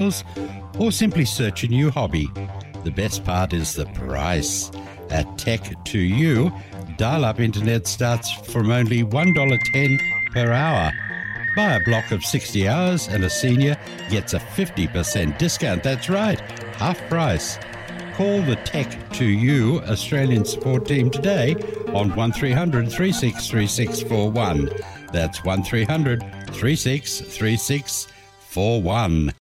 skills, or simply search a new hobby. The best part is the price. At Tech2U, dial-up internet starts from only $1.10 per hour. Buy a block of 60 hours and a senior gets a 50% discount. That's right, half price. Call the Tech2U Australian support team today on 1300 363641. That's 1300 363641.